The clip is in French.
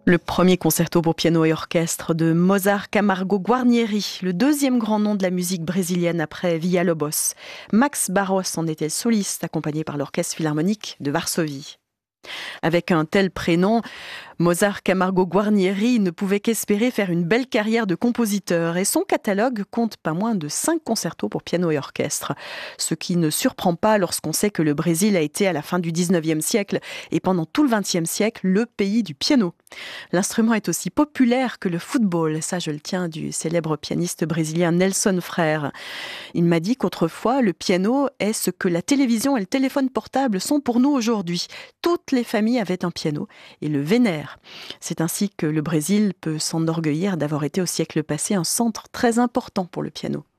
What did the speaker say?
Le premier concerto pour piano et orchestre de Mozart Camargo Guarnieri, le deuxième grand nom de la musique brésilienne après Villa-Lobos. Max Barros en était soliste, accompagné par l'Orchestre Philharmonique de Varsovie. Avec un tel prénom, Mozart Camargo Guarnieri ne pouvait qu'espérer faire une belle carrière de compositeur et son catalogue compte pas moins de 5 concertos pour piano et orchestre. Ce qui ne surprend pas lorsqu'on sait que le Brésil a été à la fin du 19e siècle et pendant tout le 20e siècle le pays du piano. L'instrument est aussi populaire que le football, ça je le tiens du célèbre pianiste brésilien Nelson Frère. Il m'a dit qu'autrefois le piano est ce que la télévision et le téléphone portable sont pour nous aujourd'hui. Toutes les familles avaient un piano et le vénèrent. C'est ainsi que le Brésil peut s'enorgueillir d'avoir été au siècle passé un centre très important pour le piano.